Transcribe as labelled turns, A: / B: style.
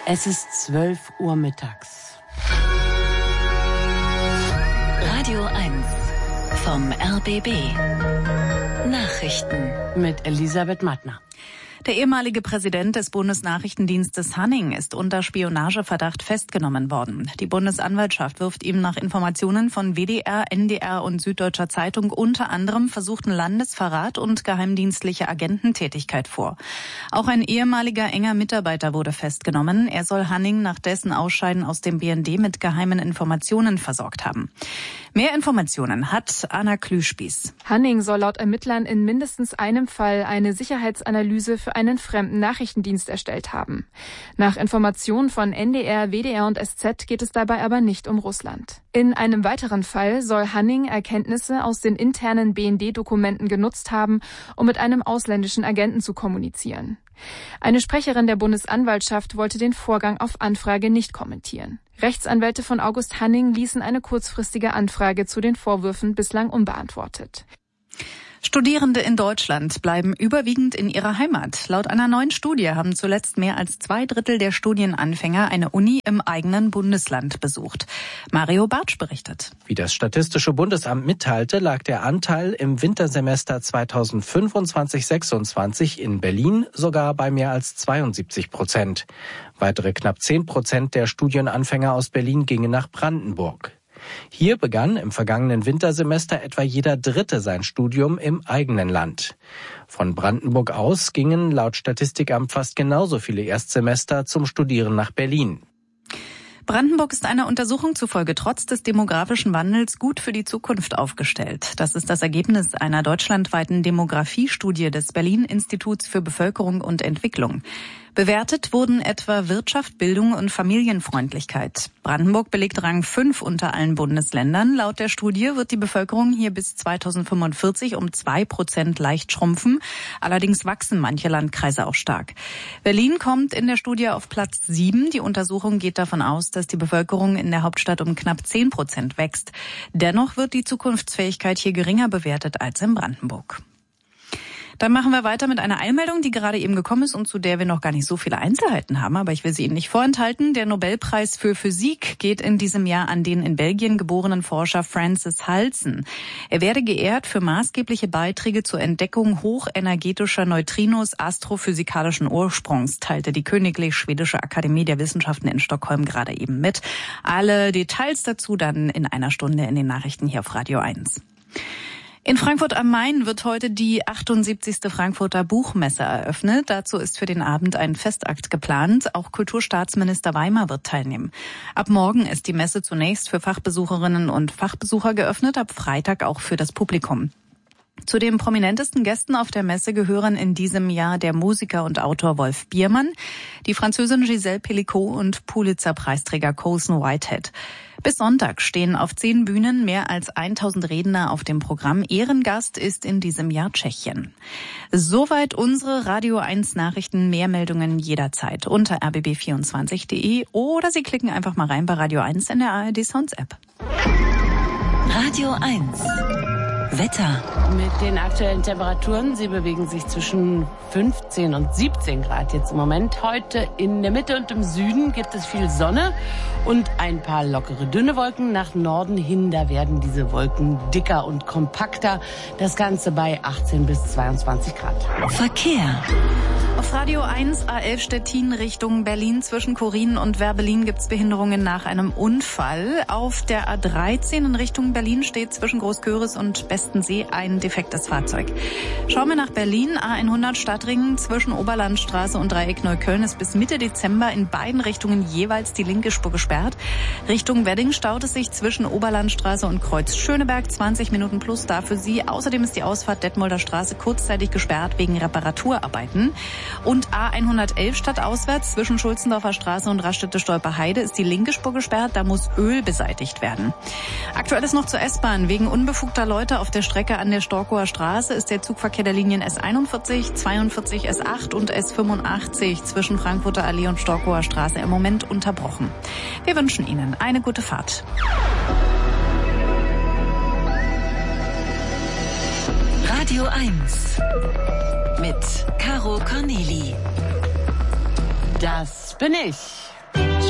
A: Es ist 12 Uhr mittags.
B: Radio 1 vom RBB. Nachrichten
A: Mit Elisabeth Mattner.
C: Der ehemalige Präsident des Bundesnachrichtendienstes Hanning ist unter Spionageverdacht festgenommen worden. Die Bundesanwaltschaft wirft ihm nach Informationen von WDR, NDR und Süddeutscher Zeitung unter anderem versuchten Landesverrat und geheimdienstliche Agententätigkeit vor. Auch ein ehemaliger enger Mitarbeiter wurde festgenommen. Er soll Hanning nach dessen Ausscheiden aus dem BND mit geheimen Informationen versorgt haben. Mehr Informationen hat Anna Klüspieß.
D: Hanning soll laut Ermittlern in mindestens einem Fall eine Sicherheitsanalyse für einen fremden Nachrichtendienst erstellt haben. Nach Informationen von NDR, WDR und SZ geht es dabei aber nicht um Russland. In einem weiteren Fall soll Hanning Erkenntnisse aus den internen BND-Dokumenten genutzt haben, um mit einem ausländischen Agenten zu kommunizieren. Eine Sprecherin der Bundesanwaltschaft wollte den Vorgang auf Anfrage nicht kommentieren. Rechtsanwälte von August Hanning ließen eine kurzfristige Anfrage zu den Vorwürfen bislang unbeantwortet.
C: Studierende in Deutschland bleiben überwiegend in ihrer Heimat. Laut einer neuen Studie haben zuletzt mehr als 2/3 der Studienanfänger eine Uni im eigenen Bundesland besucht. Mario Bartsch berichtet.
E: Wie das Statistische Bundesamt mitteilte, lag der Anteil im Wintersemester 2025/26 in Berlin sogar bei mehr als 72%. Weitere knapp 10% der Studienanfänger aus Berlin gingen nach Brandenburg. Hier begann im vergangenen Wintersemester etwa jeder Dritte sein Studium im eigenen Land. Von Brandenburg aus gingen laut Statistikamt fast genauso viele Erstsemester zum Studieren nach Berlin.
C: Brandenburg ist einer Untersuchung zufolge trotz des demografischen Wandels gut für die Zukunft aufgestellt. Das ist das Ergebnis einer deutschlandweiten Demografiestudie des Berlin-Instituts für Bevölkerung und Entwicklung. Bewertet wurden etwa Wirtschaft, Bildung und Familienfreundlichkeit. Brandenburg belegt Rang 5 unter allen Bundesländern. Laut der Studie wird die Bevölkerung hier bis 2045 um 2% leicht schrumpfen. Allerdings wachsen manche Landkreise auch stark. Berlin kommt in der Studie auf Platz 7. Die Untersuchung geht davon aus, dass die Bevölkerung in der Hauptstadt um knapp 10% wächst. Dennoch wird die Zukunftsfähigkeit hier geringer bewertet als in Brandenburg. Dann machen wir weiter mit einer Eilmeldung, die gerade eben gekommen ist und zu der wir noch gar nicht so viele Einzelheiten haben, aber ich will sie Ihnen nicht vorenthalten. Der Nobelpreis für Physik geht in diesem Jahr an den in Belgien geborenen Forscher Francis Halsen. Er werde geehrt für maßgebliche Beiträge zur Entdeckung hochenergetischer Neutrinos astrophysikalischen Ursprungs, teilte die Königlich Schwedische Akademie der Wissenschaften in Stockholm gerade eben mit. Alle Details dazu dann in einer Stunde in den Nachrichten hier auf Radio 1. In Frankfurt am Main wird heute die 78. Frankfurter Buchmesse eröffnet. Dazu ist für den Abend ein Festakt geplant. Auch Kulturstaatsminister Weimer wird teilnehmen. Ab morgen ist die Messe zunächst für Fachbesucherinnen und Fachbesucher geöffnet, ab Freitag auch für das Publikum. Zu den prominentesten Gästen auf der Messe gehören in diesem Jahr der Musiker und Autor Wolf Biermann, die Französin Gisèle Pelicot und Pulitzer-Preisträger Colson Whitehead. Bis Sonntag stehen auf 10 Bühnen mehr als 1000 Redner auf dem Programm. Ehrengast ist in diesem Jahr Tschechien. Soweit unsere Radio 1 Nachrichten. Mehr Meldungen jederzeit unter rbb24.de oder Sie klicken einfach mal rein bei Radio 1 in der ARD Sounds App.
B: Radio 1 Wetter.
A: Mit den aktuellen Temperaturen, sie bewegen sich zwischen 15 und 17 Grad jetzt im Moment. Heute in der Mitte und im Süden gibt es viel Sonne und ein paar lockere, dünne Wolken. Nach Norden hin, da werden diese Wolken dicker und kompakter. Das Ganze bei 18 bis 22 Grad.
B: Verkehr.
C: Auf Radio 1 A11 Stettin Richtung Berlin zwischen Korin und Werbelin gibt's Behinderungen nach einem Unfall. Auf der A13 in Richtung Berlin steht zwischen Großköris und Bestensee ein defektes Fahrzeug. Schauen wir nach Berlin. A100 Stadtring zwischen Oberlandstraße und Dreieck Neukölln ist bis Mitte Dezember in beiden Richtungen jeweils die linke Spur gesperrt. Richtung Wedding staut es sich zwischen Oberlandstraße und Kreuz Schöneberg 20 Minuten plus da für Sie. Außerdem ist die Ausfahrt Detmolder Straße kurzzeitig gesperrt wegen Reparaturarbeiten. Und A111 stadtauswärts zwischen Schulzendorfer Straße und Raststätte-Stolper-Heide ist die linke Spur gesperrt. Da muss Öl beseitigt werden. Aktuell ist noch zur S-Bahn. Wegen unbefugter Leute auf der Strecke an der Storkower Straße ist der Zugverkehr der Linien S41, 42, S8 und S85 zwischen Frankfurter Allee und Storkower Straße im Moment unterbrochen. Wir wünschen Ihnen eine gute Fahrt.
B: Radio 1 mit Caro Corneli.
A: Das bin ich.